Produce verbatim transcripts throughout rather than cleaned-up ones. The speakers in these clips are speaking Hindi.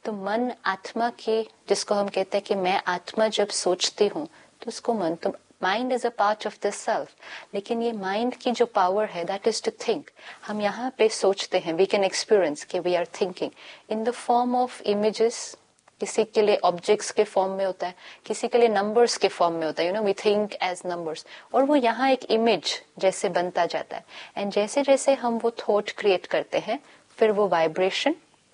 तो मन आत्मा की, जिसको हम कहते हैं कि मैं आत्मा जब सोचती हूँ तो उसको मन, तो mind is a part of the self, लेकिन ये माइंड की जो पावर है दैट इज टू थिंक. हम यहाँ पे सोचते हैं, वी कैन एक्सपीरियंस कि we are thinking in the form of images. किसी के लिए ऑब्जेक्ट्स के फॉर्म में होता है, किसी के लिए नंबर्स के फॉर्म में होता है. You know we think as numbers, और वो यहाँ एक इमेज जैसे बनता जाता है. एंड जैसे जैसे हम वो थॉट क्रिएट करते हैं, फिर वो वाइब्रेशन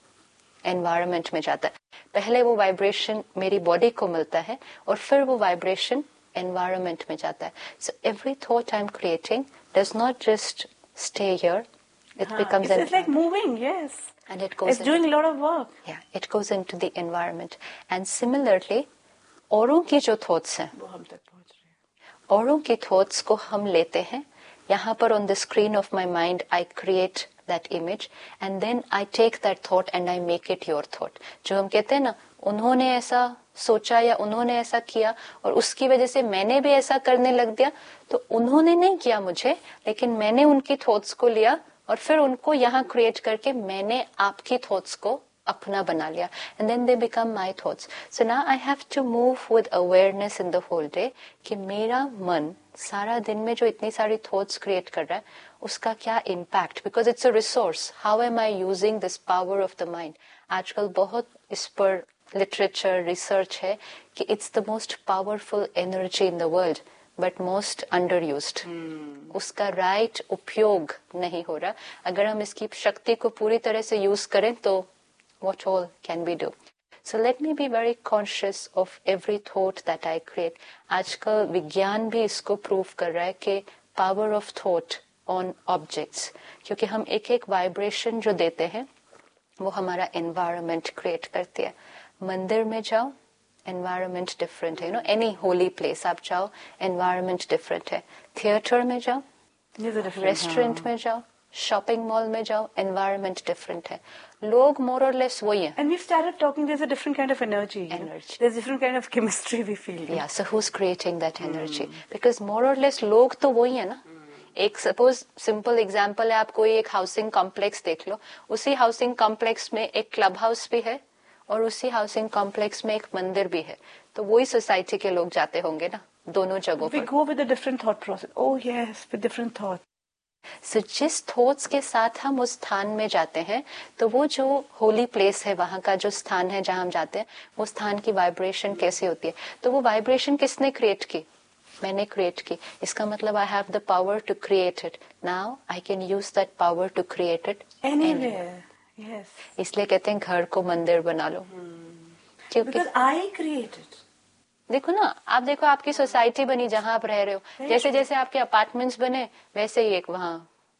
एनवायरनमेंट में जाता है. पहले वो वाइब्रेशन मेरी बॉडी को मिलता है और फिर वो वाइब्रेशन एनवायरनमेंट में जाता है. So every thought I am creating does not just stay here, it हाँ, becomes it's, an it's like moving, yes, and it goes it's doing a lot of work. Yeah, it goes into the environment. And similarly, औरों की जो थॉट्स हैं, वो हम तक पहुंच रहे हैं. औरों की थॉट्स को हम लेते हैं. यहाँ पर on the screen of my mind I create that image and then I take that thought and I make it your thought. जो हम कहते हैं ना, उन्होंने ऐसा सोचा या उन्होंने ऐसा किया और उसकी वजह से मैंने भी ऐसा करने लग दिया. तो उन्होंने नहीं किया मुझे, लेकिन मैंने उनकी थॉट्स को लिया और फिर उनको यहाँ क्रिएट करके मैंने आपकी थॉट्स को अपना बना लिया. And then they become my thoughts. So now I have to move with awareness in the whole day कि मेरा मन सारा दिन में जो इतनी सारी थॉट्स क्रिएट कर रहा है उसका क्या impact, because it's a resource. How am I using this power of the mind. आजकल बहुत इस पर लिटरेचर रिसर्च है कि it's the most powerful energy in the world but most under used. उसका राइट right उपयोग नहीं हो रहा. अगर हम इसकी शक्ति को पूरी तरह से यूज करें तो what all can we do? So let me be very conscious of every thought that I create. आजकल विज्ञान भी इसको प्रूव कर रहा है कि power of thought on objects, क्योंकि हम एक एक वाइब्रेशन जो देते हैं वो हमारा environment create करती है. मंदिर में जाओ, environment different है. You know, any holy place आप जाओ, environment different है. थिएटर में जाओ, रेस्टोरेंट में जाओ, शॉपिंग मॉल में जाओ, एनवायरनमेंट डिफरेंट है. लोग मोर और लेस वही है. And we started talking, there's a different kind of energy. Energy. There's different kind of chemistry we feel. Yeah, so who's creating that energy? Hmm. Because more or less लोग तो वही है ना. एक सपोज सिंपल एग्जांपल है, आप कोई एक हाउसिंग कॉम्प्लेक्स देख लो, उसी हाउसिंग कॉम्प्लेक्स में एक क्लब हाउस भी है और उसी हाउसिंग कॉम्प्लेक्स में एक मंदिर भी है. तो वही सोसाइटी के लोग जाते होंगे ना दोनों जगहों पर. We go with a different thought process. Oh yes, with different thought. So, जिस थॉट्स के साथ हम उस स्थान में जाते हैं तो वो जो होली प्लेस है, वहां का जो स्थान है जहां हम जाते हैं, वो स्थान की वाइब्रेशन कैसी होती है. तो वो वाइब्रेशन किसने क्रिएट की? मैंने क्रिएट की. इसका मतलब I have the power to create it. Now I can use that power to create it anywhere. Yes, इसलिए कहते हैं घर को मंदिर बना लो. क्योंकि आई क्रिएटेड. देखो ना, आप देखो आपकी सोसाइटी बनी जहां आप रह रहे हो, जैसे जैसे आपके अपार्टमेंट्स बने वैसे ही एक वहाँ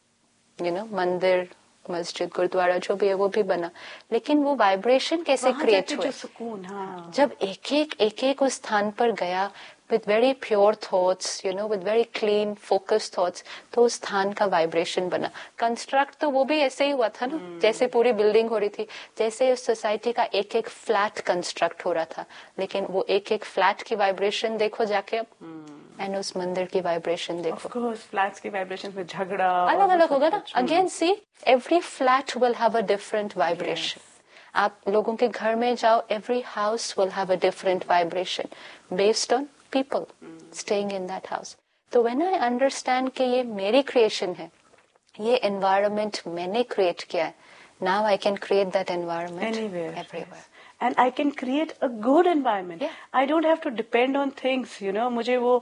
यू नो मंदिर, मस्जिद, गुरुद्वारा जो भी है वो भी बना. लेकिन वो वाइब्रेशन कैसे क्रिएट हुए? सुकून. हाँ. जब एक एक एक एक उस स्थान पर गया with very pure thoughts, you know, with very clean, focused thoughts, तो उस स्थान का वाइब्रेशन बना. कंस्ट्रक्ट तो वो भी ऐसे ही हुआ था ना, hmm. जैसे पूरी बिल्डिंग हो रही थी, जैसे उस सोसाइटी का एक एक फ्लैट कंस्ट्रक्ट हो रहा था. लेकिन वो एक एक फ्लैट की वाइब्रेशन देखो जाके अब, एंड hmm. उस मंदिर की वाइब्रेशन देखो. Of course, फ्लैट्स की वाइब्रेशन में झगड़ा अलग अलग होगा ना. Again C, every flat will have a different vibration. आप लोगों के घर में जाओ, every house will have a different vibration based on people mm. staying in that house. तो when I understand कि ये मेरी creation है, ये environment मैंने create किया है, now I can create that environment anywhere, everywhere. Yes. And I can create a good environment. Yeah. I don't have to depend on things, you know. मुझे वो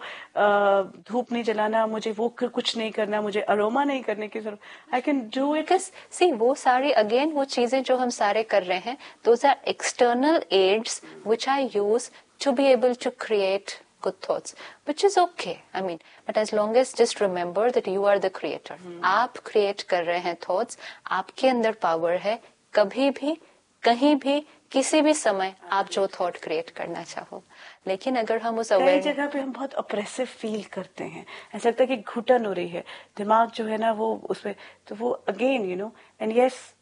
धूप नहीं जलाना, मुझे वो कुछ नहीं करना, मुझे अरोमा नहीं करने की जरूरत. I can do it. Because see, वो सारी again वो चीजें जो हम सारे कर रहे हैं, those are external aids which I use to be able to create good thoughts, which is okay. I mean, but as long as just remember that you are the creator. Hmm. आप create कर रहे हैं thoughts, आपके अंदर power है. कभी भी, कहीं भी, किसी भी समय आप जो thought create करना चाहो. लेकिन अगर हम उस कई जगह पे हम बहुत oppressive feel करते हैं, ऐसा लगता है कि घुटन हो रही है, दिमाग जो है ना वो उसमें, तो वो again, you know, and yes,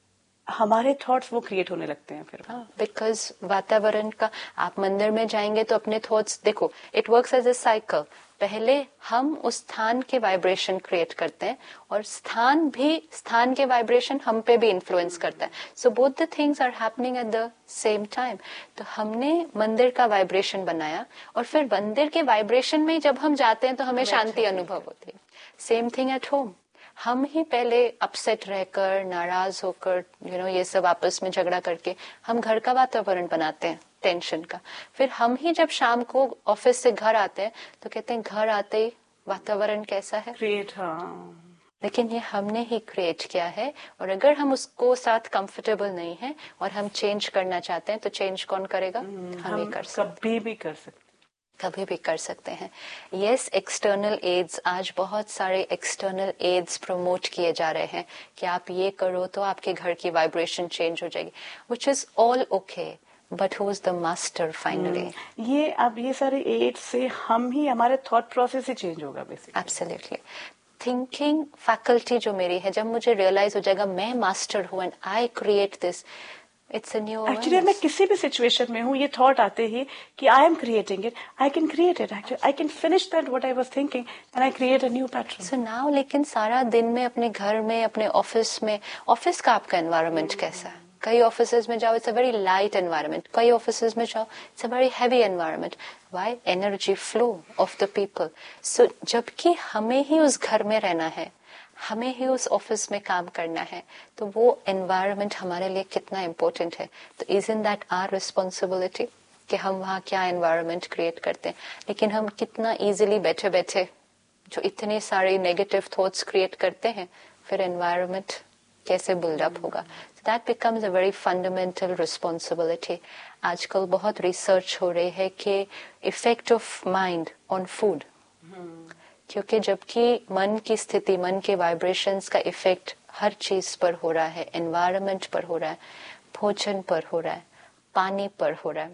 हमारे थॉट्स वो क्रिएट होने लगते हैं फिर। हाँ, बिकॉज वातावरण का, आप मंदिर में जाएंगे तो अपने थॉट्स देखो, it works as a cycle. पहले हम उस स्थान के वाइब्रेशन क्रिएट करते हैं और स्थान भी, स्थान के वाइब्रेशन हम पे भी इन्फ्लुएंस करता है। So both the things are happening at the same time. तो हमने मंदिर का वाइब्रेशन बनाया और फिर मंदिर के वाइब्रेशन में जब हम जाते हैं तो हमें शांति अनुभव होती है। Same thing at home. हम ही पहले अपसेट रहकर, नाराज होकर, यू नो ये सब आपस में झगड़ा करके हम घर का वातावरण बनाते हैं टेंशन का। फिर हम ही जब शाम को ऑफिस से घर आते हैं तो कहते हैं घर आते ही वातावरण कैसा है, क्रिएट। हाँ, लेकिन ये हमने ही क्रिएट किया है। और अगर हम उसको साथ कंफर्टेबल नहीं है और हम चेंज करना चाहते हैं तो चेंज कौन करेगा? हम ही कर सकते, कभी भी कर सकते कभी भी कर सकते हैं। यस, एक्सटर्नल एड्स, आज बहुत सारे एक्सटर्नल एड्स प्रमोट किए जा रहे हैं कि आप ये करो तो आपके घर की वाइब्रेशन चेंज हो जाएगी, which is all okay, but who is the master finally? ये अब ये सारे एड से हम ही, हमारे थॉट प्रोसेस ही चेंज होगा बेसिकली। एब्सोल्युटली। थिंकिंग फैकल्टी जो मेरी है, जब मुझे रियलाइज हो जाएगा मैं मास्टर हूँ and I create this, it's a new awareness. Actually मैं किसी भी सिचुएशन में हूँ, ये थॉट आते ही कि I am creating it, I can create it, actually I can finish that what I was thinking and I create a new pattern. So now, लेकिन सारा दिन में अपने घर में, अपने ऑफिस में, ऑफिस का आपका एनवायरनमेंट hmm. कैसा है? कई ऑफिसेज में जाओ it's a very light environment, कई ऑफिसेज में जाओ it's a very heavy environment. Why? Energy flow of the people. सो जबकि हमें ही उस घर में रहना है, हमें ही उस ऑफिस में काम करना है, तो वो एनवायरनमेंट हमारे लिए कितना इम्पोर्टेंट है। तो is in that our responsibility कि हम वहाँ क्या एनवायरनमेंट क्रिएट करते हैं। लेकिन हम कितना इजीली बैठे बैठे जो इतने सारे नेगेटिव थॉट्स क्रिएट करते हैं, फिर एनवायरनमेंट कैसे बिल्डअप होगा? That becomes a very fundamental responsibility. आजकल बहुत रिसर्च हो रही है कि effect of mind on food, क्योंकि जबकि मन की स्थिति, मन के वाइब्रेशंस का इफेक्ट हर चीज पर हो रहा है, एनवायरनमेंट पर हो रहा है, भोजन पर हो रहा है, पानी पर हो रहा है।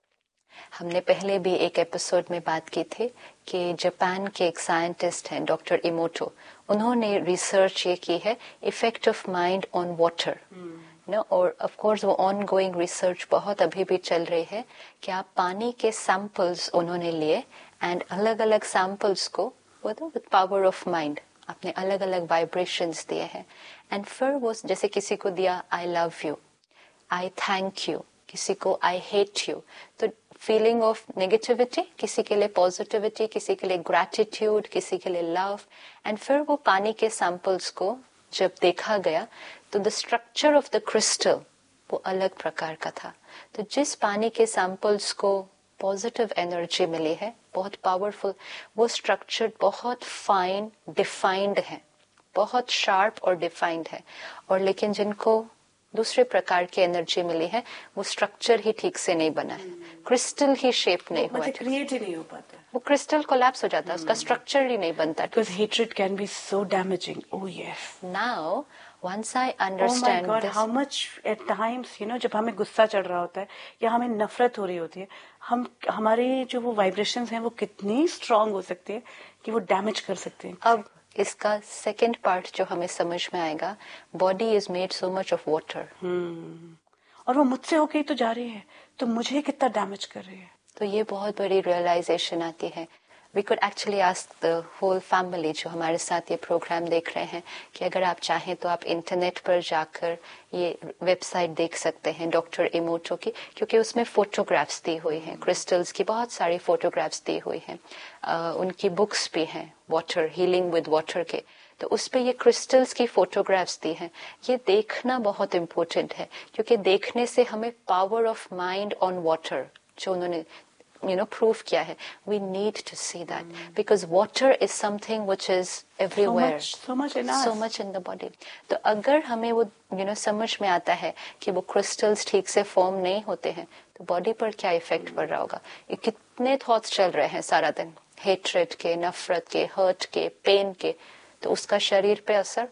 हमने पहले भी एक एपिसोड में बात की थी कि जापान के एक साइंटिस्ट हैं डॉक्टर इमोटो, उन्होंने रिसर्च ये की है effect of mind on water no, और ऑफ कोर्स वो ऑन गोइंग रिसर्च बहुत अभी भी चल रही है कि आप पानी के सैंपल्स उन्होंने लिए एंड अलग अलग सैंपल्स को विद पावर ऑफ माइंड आपने अलग अलग वाइब्रेशंस दिए हैं एंड फिर वो जैसे किसी को दिया I love you, I thank you, किसी को आई हेट यू, तो फीलिंग ऑफ नेगेटिविटी, किसी के लिए पॉजिटिविटी, किसी के लिए ग्रैटिट्यूड, किसी के लिए लव, एंड फिर वो पानी के सैंपल्स को जब देखा गया तो the structure of the crystal वो अलग प्रकार का था। तो जिस पानी के सैंपल्स को पॉजिटिव एनर्जी मिली है, बहुत पावरफुल, वो स्ट्रक्चर बहुत फाइन डिफाइंड है, बहुत शार्प और डिफाइंड है, और लेकिन जिनको दूसरे प्रकार की एनर्जी मिली है वो स्ट्रक्चर ही ठीक से नहीं बना है, क्रिस्टल ही शेप नहीं हुआ, क्रिएट ही नहीं हो पाता, वो क्रिस्टल कोलैप्स हो जाता है, उसका स्ट्रक्चर ही नहीं बनता। Because hatred can be so damaging. Oh yes, now once I understand this, how much eight times you know, जब हमें गुस्सा चढ़ रहा होता है या हमें नफरत हो रही होती है, हम हमारे जो वो वाइब्रेशंस हैं वो कितनी स्ट्रांग हो सकती है कि वो डैमेज कर सकते हैं। अब इसका सेकेंड पार्ट जो हमें समझ में आएगा, body is made so much of water, और वो मुझसे होके ही तो जा रही है, तो मुझे कितना डैमेज कर रही है। तो ये बहुत बड़ी रियलाइजेशन आती है। We could actually ask the whole family जो हमारे साथ ये प्रोग्राम देख रहे हैं कि अगर आप चाहें तो आप इंटरनेट पर जाकर ये वेबसाइट देख सकते हैं डॉक्टर इमोटो की, क्योंकि उसमें फोटोग्राफ्स दी हुई हैं, क्रिस्टल्स की बहुत सारी फोटोग्राफ्स दी हुई हैं, उनकी बुक्स भी हैं वाटर हीलिंग विद वाटर के, तो उस पे ये क्रिस्टल्स की फोटोग्राफ्स दी हैं। ये देखना बहुत इम्पोर्टेंट है, क्योंकि देखने से हमें power of mind on water जो उन्होंने you know proof किया है, we need to see that mm. because water is something which is everywhere, so much, so much in us, so much in the body. तो अगर हमें वो you know समझ में आता है कि वो क्रिस्टल्स ठीक से फॉर्म नहीं होते हैं तो बॉडी पर क्या इफेक्ट पड़ रहा होगा। ये कितने थॉट्स चल रहे हैं सारा दिन, हेट्रेड के, नफरत के, हर्ट के, पेन के, तो उसका शरीर पे असर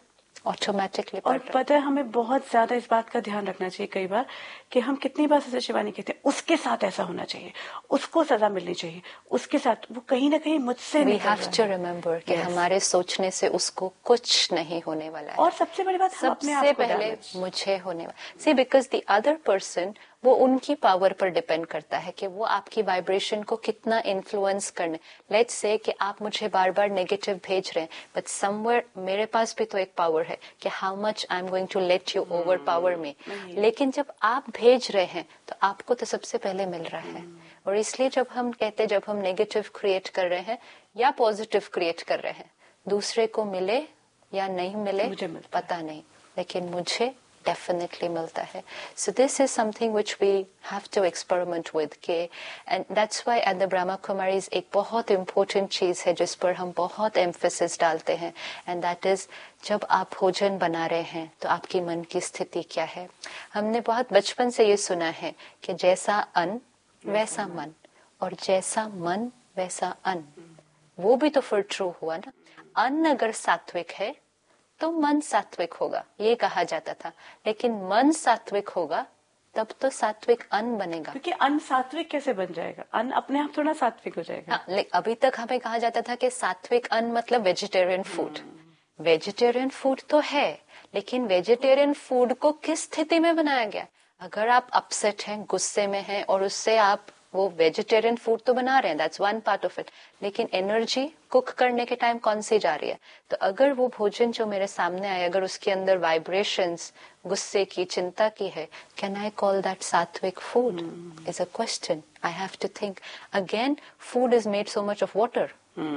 ऑटोमेटिकली। और पता है हमें बहुत ज्यादा इस बात का ध्यान रखना चाहिए कई बार कि हम कितनी बार से शिवानी कहते हैं उसके साथ ऐसा होना चाहिए, उसको सजा मिलनी चाहिए, उसके साथ, वो कहीं ना कहीं मुझसे वी हैव टू रिमेम्बर कि yes. हमारे सोचने से उसको कुछ नहीं होने वाला है। और सबसे बड़ी बात, हम अपने आप सबसे को पहले damage. मुझे होने वाला, सी बिकॉज द अदर पर्सन, वो उनकी पावर पर डिपेंड करता है कि वो आपकी वाइब्रेशन को कितना इन्फ्लुएंस करने। लेट्स से कि आप मुझे बार बार नेगेटिव भेज रहे हैं, बट समवेयर मेरे पास भी तो एक पावर है कि how much I am going to let you over power मी। लेकिन जब आप भेज रहे हैं तो आपको तो सबसे पहले मिल रहा है। और इसलिए जब हम कहते हैं, जब हम नेगेटिव क्रिएट कर रहे हैं या पॉजिटिव क्रिएट कर रहे हैं, दूसरे को मिले या नहीं मिले पता नहीं, लेकिन मुझे definitely मिलता है। So this is something which we have to experiment with, के and that's why at the Brahma Kumaris एक बहुत important चीज है जिस पर हम बहुत emphasis डालते हैं, and that is जब आप भोजन बना रहे हैं तो आपकी मन की स्थिति क्या है। हमने बहुत बचपन से ये सुना है कि जैसा अन्न वैसा मन, और जैसा मन वैसा अन्न। वो भी तो फिर ट्रू हुआ ना। अन्न अगर सात्विक है तो मन सात्विक होगा, ये कहा जाता था, लेकिन मन सात्विक होगा तब तो सात्विक अन्न बनेगा। क्योंकि अन्न सात्विक कैसे बन जाएगा, अन्न अपने आप थोड़ा सात्विक हो जाएगा। हाँ, अभी तक हमें कहा जाता था कि सात्विक अन्न मतलब वेजिटेरियन फूड। वेजिटेरियन फूड तो है, लेकिन वेजिटेरियन फूड को किस स्थिति में बनाया गया। अगर आप अपसेट हैं, गुस्से में हैं, और उससे आप वो वेजिटेरियन फूड तो बना रहे हैं, that's one part of it, लेकिन एनर्जी कुक करने के टाइम कौन सी जा रही है। तो अगर वो भोजन जो मेरे सामने आए, अगर उसके अंदर वाइब्रेशंस गुस्से की, चिंता की है, कैन आई कॉल दैट सात्विक food is a question I have to think again. Food is made so much of water,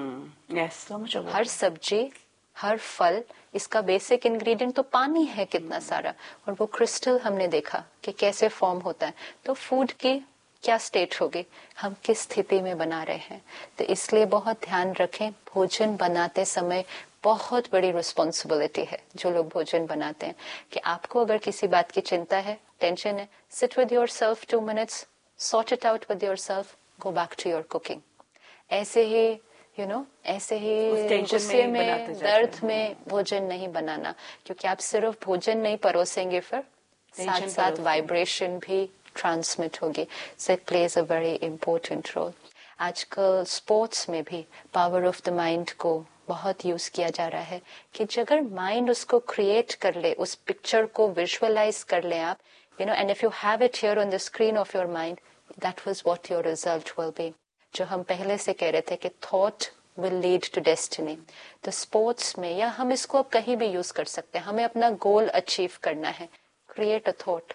yes, so much of. हर सब्जी, हर फल, इसका बेसिक इंग्रेडिएंट तो पानी है कितना सारा, और वो क्रिस्टल हमने देखा कि कैसे फॉर्म होता है। तो फूड की क्या स्टेट होगी, हम किस स्थिति में बना रहे हैं। तो इसलिए बहुत ध्यान रखें, भोजन बनाते समय बहुत बड़ी रिस्पॉन्सिबिलिटी है जो लोग भोजन बनाते हैं, कि आपको अगर किसी बात की चिंता है, टेंशन है, sit with your self two minutes, sort it out with your self, go back to your cooking. ऐसे ही यू you नो know, ऐसे ही गुस्से में, दर्द में भोजन नहीं बनाना, क्योंकि आप सिर्फ भोजन नहीं परोसेंगे, फिर साथ साथ वाइब्रेशन भी ट्रांसमिट होगी। So it plays a very important role. आजकल स्पोर्ट्स में भी पावर ऑफ द माइंड को बहुत यूज किया जा रहा है, कि अगर माइंड उसको क्रिएट कर ले, उस पिक्चर को विजुअलाइज कर ले आप, you know, and if you have it here on the screen of your mind, that was what your result will be. जो हम पहले से कह रहे थे कि thought will lead to destiny. तो स्पोर्ट्स में, या हम इसको अब कहीं भी यूज कर सकते हैं, हमें अपना गोल अचीव करना है, create a thought,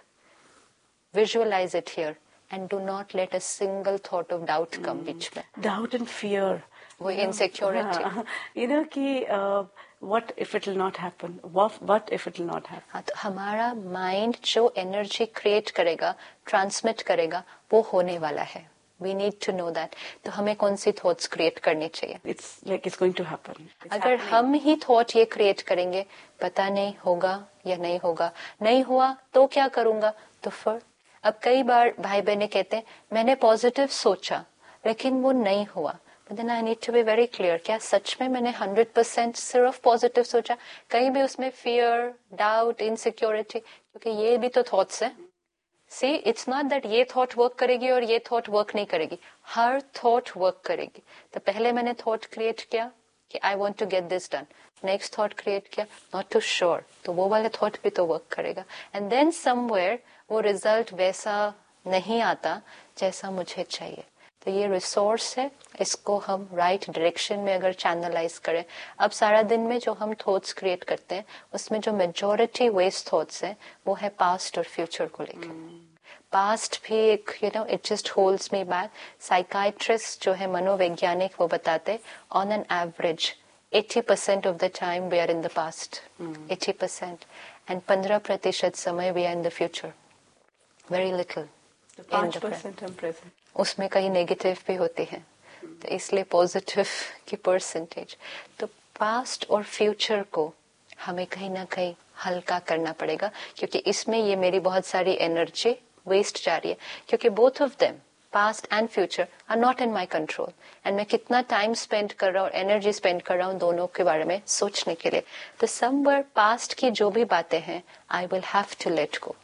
visualize it here, and do not let a single thought of doubt come बीच में। Doubt and fear, वो insecurity, you know कि uh, what if it will not happen, what what if it will not happen। हाँ, तो हमारा माइंड जो एनर्जी क्रिएट करेगा, ट्रांसमिट करेगा, वो होने वाला है। We need to know that। तो हमें कौन सी थॉट्स क्रिएट करनी चाहिए। It's like it's going to happen। It's अगर happening। हम ही थॉट ये क्रिएट करेंगे, पता नहीं होगा या नहीं होगा, नहीं हुआ तो क्या करूंगा, तो फिर अब कई बार भाई बहने कहते हैं मैंने पॉजिटिव सोचा लेकिन वो नहीं हुआ, but then I need to be very clear, क्या सच में मैंने हंड्रेड परसेंट सिर्फ पॉजिटिव सोचा, कहीं भी उसमें फियर, डाउट, इनसिक्योरिटी, क्योंकि ये भी तो थॉट्स है। सी, इट्स नॉट दैट ये थॉट वर्क करेगी और ये थॉट वर्क नहीं करेगी, हर थॉट वर्क करेगी। तो पहले मैंने थॉट क्रिएट किया कि I want to get this done, next thought create किया नॉट टू श्योर, तो वो वाले थॉट भी तो वर्क करेगा, एंड देन समवेयर वो रिजल्ट वैसा नहीं आता जैसा मुझे चाहिए। तो ये रिसोर्स है, इसको हम राइट डायरेक्शन में अगर चैनलाइज करें। अब सारा दिन में जो हम थॉट्स क्रिएट करते हैं, उसमें जो मेजॉरिटी वेस्ट थॉट्स हैं वो है पास्ट और फ्यूचर को लेकर। पास्ट भी एक, you know, it just holds me back. Psychiatrist जो है, मनोवैज्ञानिक, वो बताते on an average eighty percent of the time we are in the past, mm. eighty percent, and fifteen प्रतिशत समय we are in the future, very little so five percent in present। उसमें कई नेगेटिव भी होते हैं, mm. तो इसलिए पॉजिटिव की परसेंटेज। तो पास्ट और फ्यूचर को हमें कहीं ना कहीं हल्का करना पड़ेगा, क्योंकि इसमें ये मेरी बहुत सारी एनर्जी वेस्ट जा रही है, क्योंकि both of them past and future are not in my control, and मैं कितना टाइम स्पेंड कर रहा हूँ, एनर्जी स्पेंड कर रहा हूँ दोनों के बारे में सोचने के लिए। तो समवेयर पास्ट की जो भी बातें हैं, I will have to let go.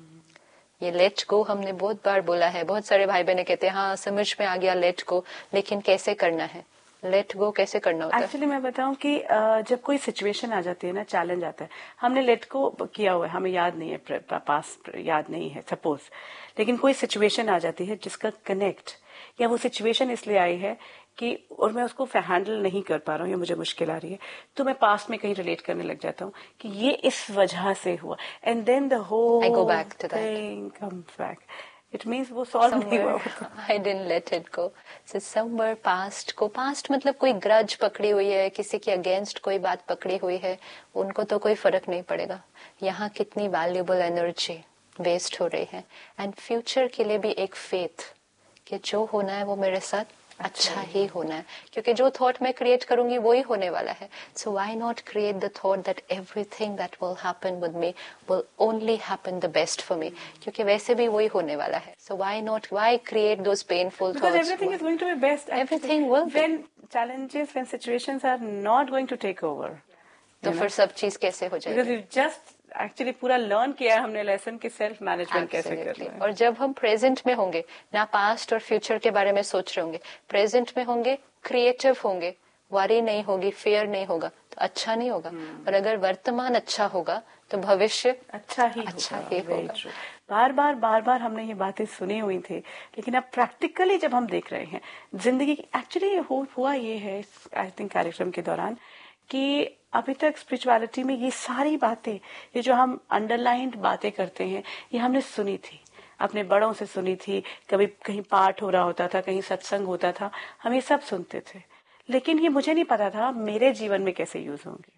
ये लेट गो हमने बहुत बार बोला है, बहुत सारे भाई बहने कहते हैं हाँ समझ में आ गया लेट गो, लेकिन कैसे करना है, लेट गो कैसे करना होता है? एक्चुअली मैं बताऊं कि जब कोई सिचुएशन आ जाती है ना, चैलेंज आता है, हमने लेट गो किया हुआ है, हमें याद नहीं है, पास याद नहीं है सपोज, लेकिन कोई सिचुएशन आ जाती है जिसका कनेक्ट, या वो सिचुएशन इसलिए आई है कि और मैं उसको हैंडल नहीं कर पा रहा हूँ या मुझे मुश्किल आ रही है, तो मैं पास्ट में कहीं रिलेट करने लग जाता हूँ कि ये इस वजह से हुआ, and then the whole thing comes back. It means वो सॉल्व नहीं हुआ। I didn't let it go. So somewhere past को, पास्ट मतलब कोई ग्रज पकड़ी हुई है, किसी के अगेंस्ट कोई बात पकड़ी हुई है, उनको तो कोई फर्क नहीं पड़ेगा। यहाँ कितनी वैल्यूएबल एनर्जी वेस्ट हो रही है। एंड फ्यूचर के लिए भी एक फेथ कि जो होना है वो मेरे साथ अच्छा ही होना है, क्योंकि जो थॉट मैं क्रिएट करूंगी वो ही होने वाला है। So why not create the thought that everything that will happen with me will only happen the best for me, क्योंकि वैसे भी वही होने वाला है। So why not, why create those painful thoughts? Because everything is going to be best. Everything will be. When challenges, when situations are not going to take over, तो फिर सब चीज कैसे हो जाएगी? Because we've just एक्चुअली पूरा लर्न किया है हमने लेसन कि सेल्फ मैनेजमेंट कैसे करना है। और जब हम प्रेजेंट में होंगे, ना पास्ट और फ्यूचर के बारे में सोच रहे होंगे, प्रेजेंट में होंगे, क्रिएटिव होंगे, वरी नहीं होगी, फेयर नहीं होगा, तो अच्छा नहीं होगा। और अगर वर्तमान अच्छा होगा तो भविष्य अच्छा ही अच्छा होगा। ही होगा। बार बार बार बार हमने ये बातें सुनी हुई थी, लेकिन अब प्रैक्टिकली जब हम देख रहे हैं जिंदगी की, एक्चुअली हुआ ये है आई थिंक कार्यक्रम के दौरान कि अभी तक स्पिरिचुअलिटी में ये सारी बातें, ये जो हम अंडरलाइंड बातें करते हैं, ये हमने सुनी थी, अपने बड़ों से सुनी थी, कभी कहीं पाठ हो रहा होता था, कहीं सत्संग होता था, हम ये सब सुनते थे, लेकिन ये मुझे नहीं पता था मेरे जीवन में कैसे यूज होंगी।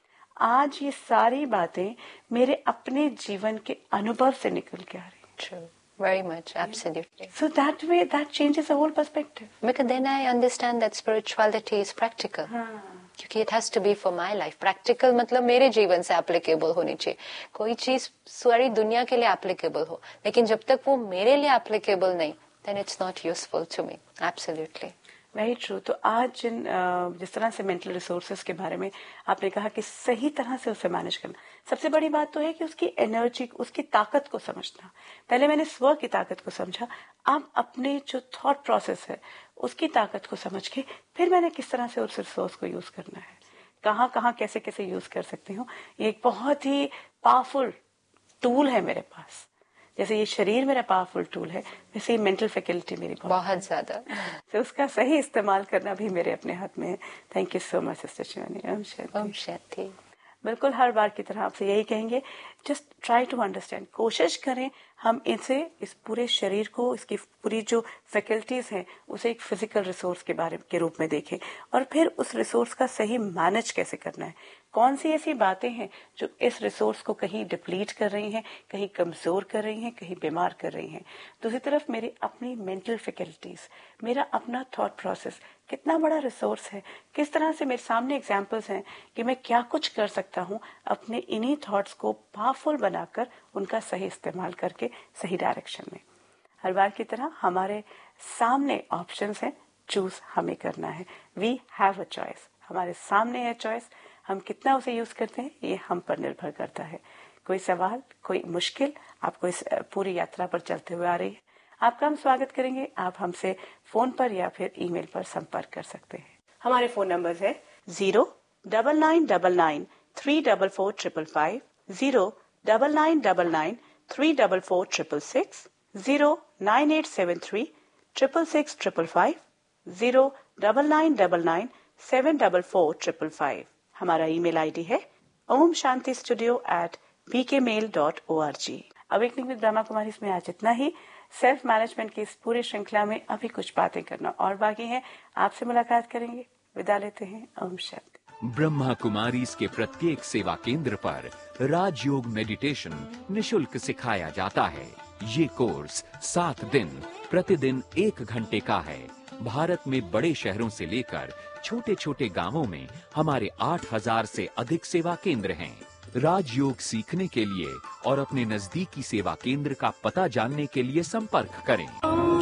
आज ये सारी बातें मेरे अपने जीवन के अनुभव से निकल के आ रही हैं। True. Very much, absolutely. So that way, that changes the whole perspective. Because then I understand that spirituality is practical. क्योंकि it has to be for my life. Practical मतलब मेरे जीवन से applicable होनी चाहिए। कोई चीज सारी दुनिया के लिए applicable हो, लेकिन जब तक वो मेरे लिए applicable नहीं, then it's not useful to me. Absolutely. Very true. तो आज जिन जिस तरह से मेंटल रिसोर्सेज के बारे में आपने कहा कि सही तरह से उसे मैनेज करना, सबसे बड़ी बात तो है कि उसकी एनर्जी, उसकी ताकत को समझना। पहले मैंने स्व की ताकत को समझा, अब अपने जो थॉट प्रोसेस है उसकी ताकत को समझ के फिर मैंने किस तरह से उस रिसोर्स को यूज करना है, कहाँ कहाँ कैसे कैसे यूज कर सकती हूँ। ये एक बहुत ही पावरफुल टूल है मेरे पास। जैसे ये शरीर मेरा पावरफुल टूल है, वैसे ही मेंटल फैकल्टी मेरी बहुत ज्यादा, तो उसका सही इस्तेमाल करना भी मेरे अपने हाथ में है। Thank you so much sister Shivani. Om Shanti. Om Shanti. बिल्कुल हर बार की तरह आपसे यही कहेंगे, जस्ट ट्राई टू अंडरस्टैंड, कोशिश करें हम इसे, इस पूरे शरीर को, इसकी पूरी जो फैकल्टीज हैं उसे एक फिजिकल रिसोर्स के बारे के रूप में देखें, और फिर उस रिसोर्स का सही मैनेज कैसे करना है, कौन सी ऐसी बातें हैं जो इस रिसोर्स को कहीं डिप्लीट कर रही हैं, कहीं कमजोर कर रही हैं, कहीं बीमार कर रही हैं। दूसरी तरफ मेरी अपनी मेंटल फैकल्टीज, मेरा अपना थॉट प्रोसेस कितना बड़ा रिसोर्स है, किस तरह से मेरे सामने एग्जाम्पल्स हैं कि मैं क्या कुछ कर सकता हूँ अपने इन्हीं थॉट्स को पावरफुल बनाकर उनका सही इस्तेमाल करके सही डायरेक्शन में। हर बार की तरह हमारे सामने ऑप्शंस हैं, चूज हमें करना है। वी हैव अ चॉइस, हमारे सामने है चॉइस, हम कितना उसे यूज करते हैं ये हम पर निर्भर करता है। कोई सवाल, कोई मुश्किल आपको इस पूरी यात्रा पर चलते हुए आ रही है, आपका हम स्वागत करेंगे। आप हमसे फोन पर या फिर ईमेल पर संपर्क कर सकते हैं। हमारे फोन नंबर है zero double nine double nine three double four triple five, zero double nine double nine three double four triple six, zero nine eight seven three triple six triple five, zero double nine double nine seven double four triple five. हमारा ईमेल आईडी है Om Shanti studio eight P के mail dot O R G. Awakening with Brahma Kumari इसमें आज इतना ही। सेल्फ मैनेजमेंट की इस पूरी श्रृंखला में अभी कुछ बातें करना और बाकी है, आपसे मुलाकात करेंगे। विदा लेते हैं। ओम शांति। ब्रह्मा कुमारी के प्रत्येक सेवा केंद्र पर राजयोग मेडिटेशन निशुल्क सिखाया जाता है। ये कोर्स सात दिन प्रतिदिन एक घंटे का है। भारत में बड़े शहरों से लेकर छोटे छोटे गांवों में हमारे आठ हजार से अधिक सेवा केंद्र हैं। राजयोग सीखने के लिए और अपने नजदीकी सेवा केंद्र का पता जानने के लिए संपर्क करें।